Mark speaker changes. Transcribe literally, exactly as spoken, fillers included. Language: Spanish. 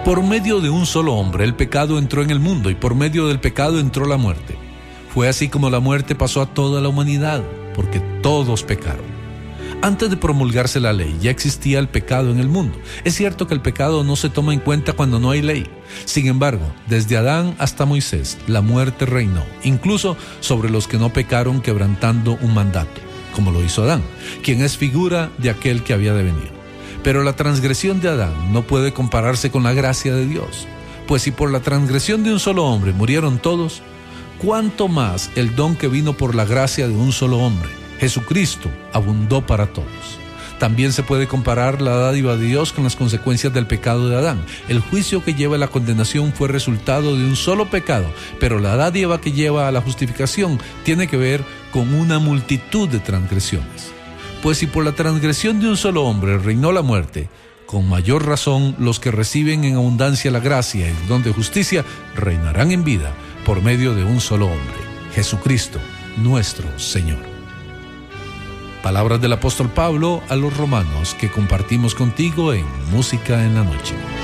Speaker 1: Por medio de un solo hombre el pecado entró en el mundo, y por medio del pecado entró la muerte. Fue así como la muerte pasó a toda la humanidad, porque todos pecaron. Antes de promulgarse la ley, ya existía el pecado en el mundo. Es cierto que el pecado no se toma en cuenta cuando no hay ley. Sin embargo, desde Adán hasta Moisés, la muerte reinó, incluso sobre los que no pecaron quebrantando un mandato, como lo hizo Adán, quien es figura de aquel que había de venir. Pero la transgresión de Adán no puede compararse con la gracia de Dios, pues si por la transgresión de un solo hombre murieron todos, ¿cuánto más el don que vino por la gracia de un solo hombre, Jesucristo, abundó para todos? También se puede comparar la dádiva de Dios con las consecuencias del pecado de Adán. El juicio que lleva a la condenación fue resultado de un solo pecado, pero la dádiva que lleva a la justificación tiene que ver con una multitud de transgresiones. Pues si por la transgresión de un solo hombre reinó la muerte, con mayor razón los que reciben en abundancia la gracia y el don de justicia reinarán en vida por medio de un solo hombre, Jesucristo, nuestro Señor. Palabras del apóstol Pablo a los romanos que compartimos contigo en Música en la Noche.